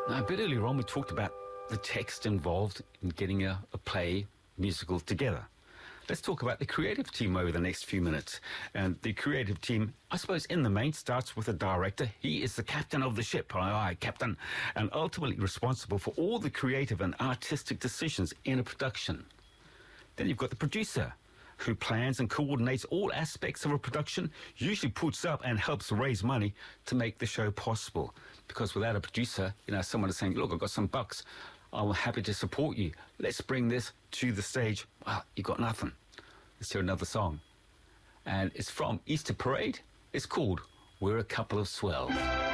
Now, a bit earlier on, we talked about the text involved in getting a play musical together. Let's talk about the creative team over the next few minutes. And the creative team, I suppose, in the main, starts with the director. He is the captain of the ship, aye, captain, and ultimately responsible for all the creative and artistic decisions in a production. Then you've got the producer, who plans and coordinates all aspects of a production, usually puts up and helps raise money to make the show possible. Because without a producer, someone is saying, look, I've got some bucks, I'm happy to support you. Let's bring this to the stage. Well, you got nothing. Let's hear another song. And it's from Easter Parade. It's called We're a Couple of Swells.